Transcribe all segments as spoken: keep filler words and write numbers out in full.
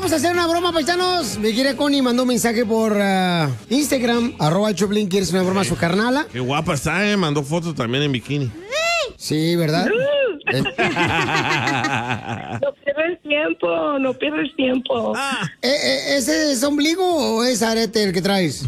vamos a hacer una broma, paisanos. Mi querida Connie mandó un mensaje por uh, Instagram, arroba el Choplin, ¿quieres una broma a su carnala? Qué guapa está, eh. Mandó fotos también en bikini. Sí, ¿verdad? No pierdes tiempo, no pierdes tiempo. Ah. ¿E -e ¿Ese es ombligo o es arete el que traes?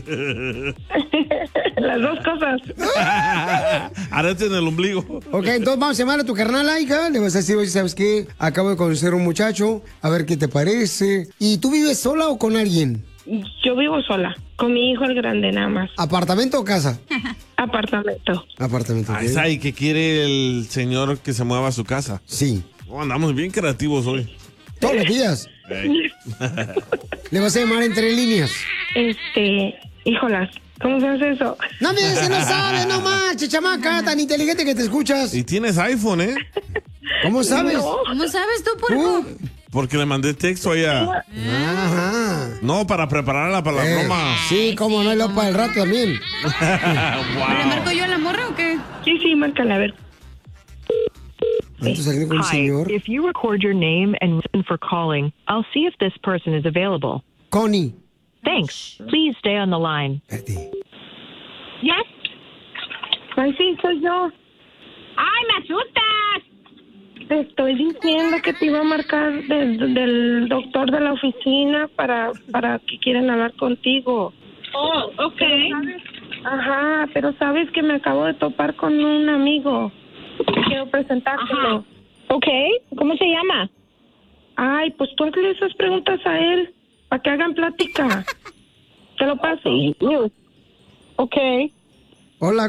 Las dos cosas. Arete en el ombligo. Ok, entonces vamos a llamar a tu carnala, hija. Le vas a decir, oye, ¿sabes qué? Acabo de conocer a un muchacho, a ver qué te parece. ¿Y tú vives sola o con alguien? Yo vivo sola, con mi hijo el grande nada más. ¿Apartamento o casa? Apartamento. Apartamento. Ahí está, ¿y qué quiere el señor que se mueva a su casa? Sí. Oh, andamos bien creativos hoy. Todos los días. Hey. Le vas a llamar entre líneas. Este, híjolas, ¿cómo se hace eso? No me dices, no sabes, no manches, chamaca, tan inteligente que te escuchas. Y tienes iPhone, ¿eh? ¿Cómo sabes? No. ¿Cómo sabes tú, puerco? Uh. Porque le mandé texto allá. Ajá. No, para prepararla para la Eh, broma. Sí, cómo no, y lo para el rato también. ¿Le marco yo a la morra o qué? Sí, sí, márcala, a ver. ¿Estás saliendo con un señor? If you record your name and reason for calling, I'll see if this person is available. Connie. Thanks. Please stay on the line. Espérate. ¿Yes? Ay, sí, soy yo. ¡Ay, me asustas! Te estoy diciendo que te iba a marcar del, del doctor de la oficina para, para que quieren hablar contigo. Oh, ok. Ajá, pero sabes que me acabo de topar con un amigo. Quiero presentártelo. Ok, ¿cómo se llama? Ay, pues tú hazle esas preguntas a él, para que hagan plática. Te lo paso. Ok. Hola,